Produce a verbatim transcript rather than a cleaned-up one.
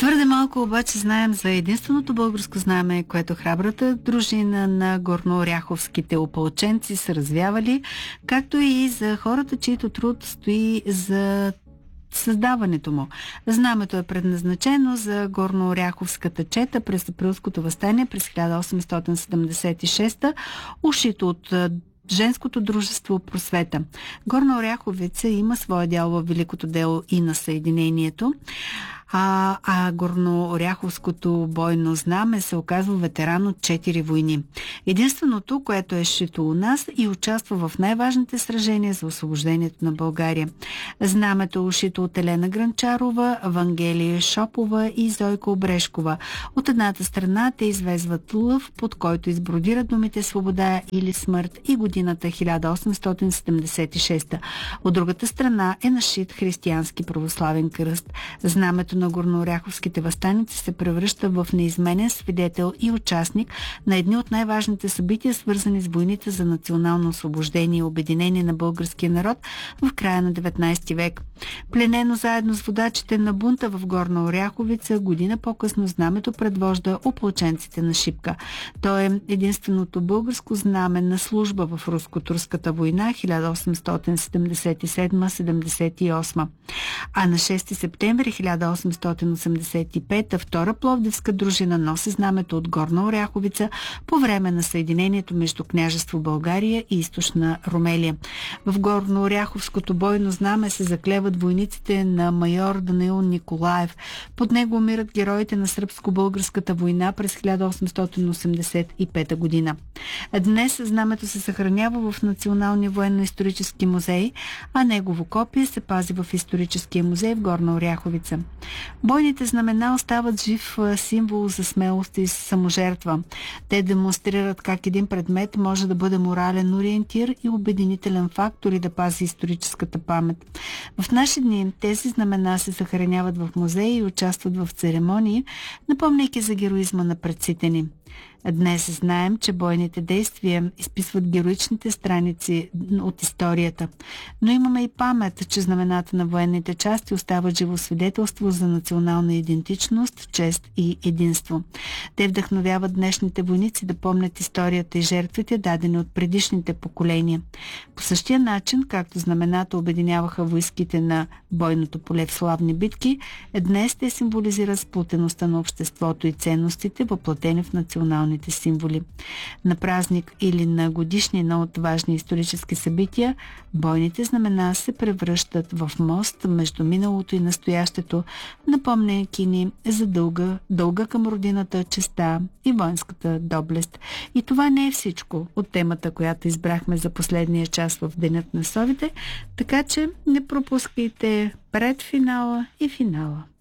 Твърде малко обаче знаем за единственото българско знаме, което храбрата дружина на горнооряховските опълченци са развявали, както и за хората, чието труд стои за създаването му. Знамето е предназначено за горнооряховската чета през априлското въстание през хиляда осемстотин седемдесет и шеста, ушито от Женското дружество Просвета. Горна Оряховица има своя дял в великото дело и на съединението, а, а горнооряховското бойно знаме се оказва ветеран от четири войни. Единственото, което е шито у нас и участва в най-важните сражения за освобождението на България. Знамето е ушито от Елена Гранчарова, Вангелия Шопова и Зойка Обрешкова. От едната страна те извезват лъв, под който избродират думите свобода или смърт и годината хиляда осемстотин седемдесет и шеста. От другата страна е нашит християнски православен кръст. Знамето на горнооряховските въстаници се превръща в неизменен свидетел и участник на едни от най-важните събития, свързани с войните за национално освобождение и обединение на българския народ в края на деветнайсети век. Пленено заедно с водачите на бунта в Горна Оряховица, година по-късно знамето предвожда опълченците на Шипка. То е единственото българско знаме на служба в руско-турската война хиляда осемстотин седемдесет и седма - седемдесет и осма. А на шести септември хиляда осемстотин осемдесет и пета втора пловдивска дружина носи знамето от Горна Оряховица по време на съединението между княжество България и източна Румелия. В Горнооряховското бойно знаме се заклеват войниците на майор Данаил Николаев. Под него умират героите на сръбско-българската война през хиляда осемстотин осемдесет и пета година. Днес знамето се съхранява в Националния военно-исторически музей, а негово копие се пази в Историческия музей в Горна Оряховица. Бойните знамена остават жив символ за смелост и саможертва. Те демонстрират как един предмет може да бъде морален ориентир и обединителен фактор и да пази историческата памет. В наши дни тези знамена се съхраняват в музеи и участват в церемонии, напомняйки за героизма на предците ни. Днес знаем, че бойните действия изписват героичните страници от историята. Но имаме и памет, че знамената на военните части остават живо свидетелство за национална идентичност, чест и единство. Те вдъхновяват днешните войници да помнят историята и жертвите, дадени от предишните поколения. По същия начин, както знамената обединяваха войските на бойното поле в славни битки, днес те символизират сплотеността на обществото и ценностите, въплатени в националните символи. На празник или на годишнина от важни исторически събития, бойните знамена се превръщат в мост между миналото и настоящето, напомняйки ни за дълга, дълга към родината, честа и воинската доблест. И това не е всичко от темата, която избрахме за последния час в Денят на совите, така че не пропускайте предфинала и финала.